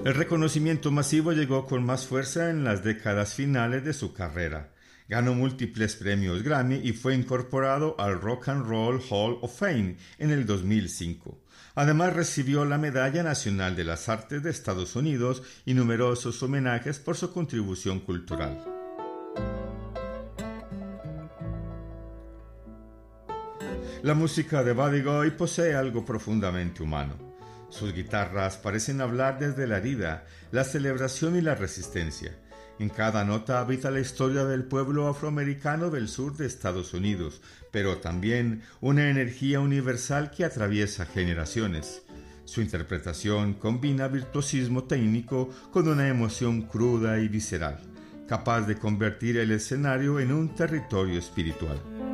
El reconocimiento masivo llegó con más fuerza en las décadas finales de su carrera. Ganó múltiples premios Grammy y fue incorporado al Rock and Roll Hall of Fame en el 2005. Además recibió la Medalla Nacional de las Artes de Estados Unidos y numerosos homenajes por su contribución cultural. La música de Buddy Guy posee algo profundamente humano. Sus guitarras parecen hablar desde la herida, la celebración y la resistencia. En cada nota habita la historia del pueblo afroamericano del sur de Estados Unidos, pero también una energía universal que atraviesa generaciones. Su interpretación combina virtuosismo técnico con una emoción cruda y visceral, capaz de convertir el escenario en un territorio espiritual.